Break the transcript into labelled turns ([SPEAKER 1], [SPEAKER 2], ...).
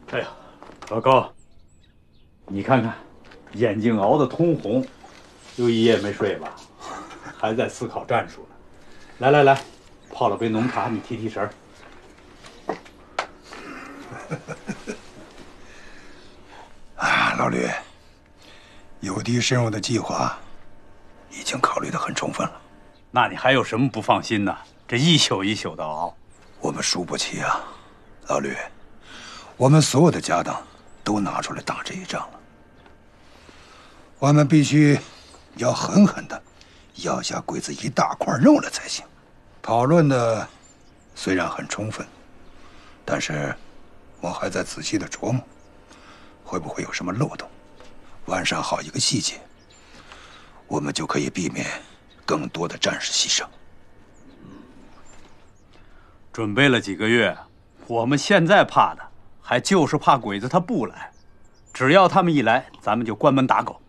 [SPEAKER 1] 哎呀，老高，你看看，眼睛熬得通红，又一夜没睡吧？还在思考战术呢。来来来，泡了杯浓茶，你提提神儿。
[SPEAKER 2] 啊，老吕，诱敌深入的计划已经考虑得很充分了。
[SPEAKER 1] 那你还有什么不放心呢？这一宿一宿的熬，
[SPEAKER 2] 我们输不起啊，老吕，我们所有的家当都拿出来打这一仗了。我们必须要狠狠地咬下鬼子一大块肉了才行。讨论的虽然很充分，但是我还在仔细地琢磨，会不会有什么漏洞，完善好一个细节，我们就可以避免更多的战士牺牲。
[SPEAKER 1] 准备了几个月，我们现在怕的还就是怕鬼子他不来，只要他们一来，咱们就关门打狗。